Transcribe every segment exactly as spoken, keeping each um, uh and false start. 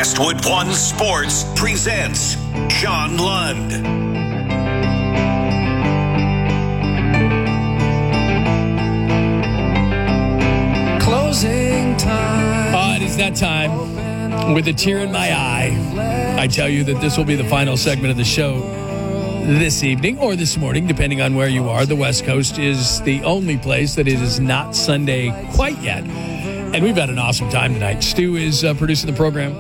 Westwood One Sports presents John Lund. Closing time. Uh, it is that time. With a tear in my eye, I tell you that this will be the final segment of the show this evening or this morning, depending on where you are. The West Coast is the only place that it is not Sunday quite yet. And we've had an awesome time tonight. Stu is uh, producing the program.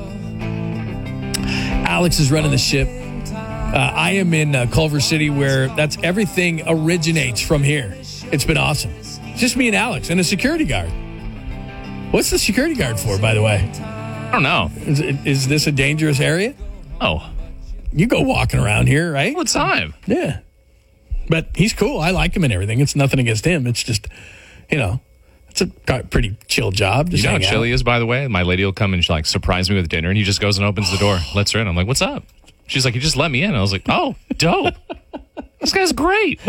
Alex is running the ship. Uh, I am in uh, Culver City, where that's everything originates from here. It's been awesome. Just me and Alex and a security guard. What's the security guard for, by the way? I don't know. Is, is this a dangerous area? Oh. You go walking around here, right? All the time. Yeah. But he's cool. I like him and everything. It's nothing against him. It's just, you know, it's a pretty chill job. Just you know how hang chill out. he is, by the way? My lady will come and she like surprise me with dinner, and he just goes and opens the door, lets her in. I'm like, what's up? She's like, you just let me in. I was like, oh, dope. This guy's great.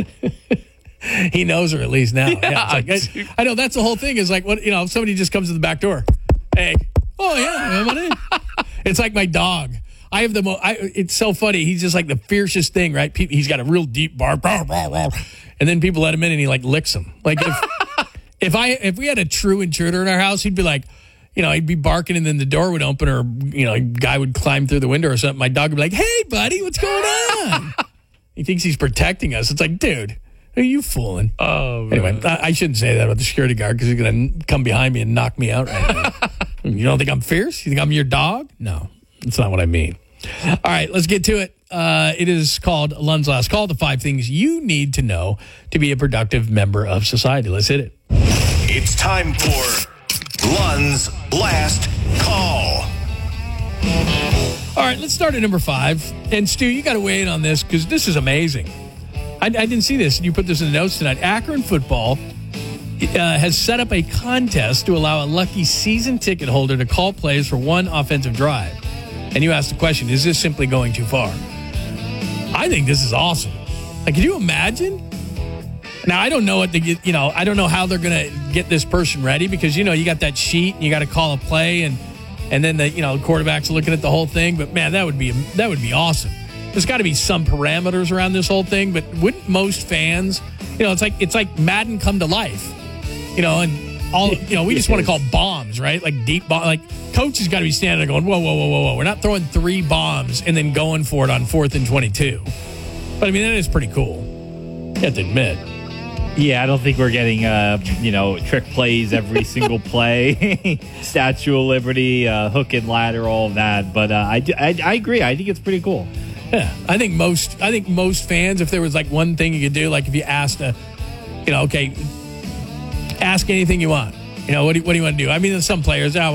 He knows her at least now. Yeah, Yeah, it's like, I, I know that's the whole thing is like, what, you know, if somebody just comes to the back door. Hey, oh yeah, come on in. It's like my dog. I have the most, it's so funny. He's just like the fiercest thing, right? Pe- He's got a real deep bark. And then people let him in and he like licks them. Like if, if I, if we had a true intruder in our house, he'd be like, you know, he'd be barking and then the door would open or, you know, a guy would climb through the window or something. My dog would be like, hey buddy, what's going on? He thinks he's protecting us. It's like, dude, who are you fooling? Oh, man. Anyway, I, I shouldn't say that about the security guard because he's going to come behind me and knock me out right now. You don't think I'm fierce? You think I'm your dog? No, that's not what I mean. All right, let's get to it. Uh, it is called Lund's Last Call, the five things you need to know to be a productive member of society. Let's hit it. It's time for Lund's Last Call. All right, let's start at number five. And Stu, you got to weigh in on this because this is amazing. I, I didn't see this. You put this in the notes tonight. Akron football uh, has set up a contest to allow a lucky season ticket holder to call plays for one offensive drive. And you asked the question, is this simply going too far? I think this is awesome. Like, can you imagine? Now, I don't know what they get, you know, I don't know how they're going to get this person ready because, you know, you got that sheet and you got to call a play and and then the, you know, the quarterback's looking at the whole thing. But man, that would be that would be awesome. There's got to be some parameters around this whole thing, but wouldn't most fans, you know, it's like it's like Madden come to life, you know, and all, you know, we just want to call bombs, right? Like deep bomb, like coach has got to be standing there going, whoa, whoa, whoa, whoa, whoa. We're not throwing three bombs and then going for it on fourth and twenty-two. But I mean, that is pretty cool. You have to admit. Yeah, I don't think we're getting, uh, you know, trick plays every single play, Statue of Liberty, uh, hook and ladder, all of that. But uh, I, I, I agree. I think it's pretty cool. Yeah, I think most. I think most fans, if there was like one thing you could do, like if you asked a, you know, okay, ask anything you want. You know, what do you, what do you want to do? I mean, there's some players, oh,